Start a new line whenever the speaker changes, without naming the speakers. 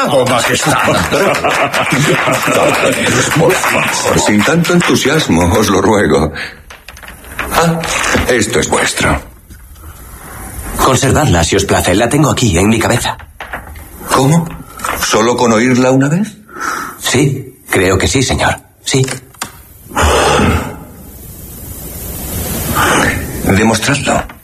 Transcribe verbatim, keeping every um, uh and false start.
Oh, majestad.
Por favor, sin tanto entusiasmo, os lo ruego. Ah, esto es vuestro.
Conservadla, si os place. La tengo aquí, en mi cabeza.
¿Cómo? ¿Solo con oírla una vez?
Sí, creo que sí, señor. Sí.
Demostradlo.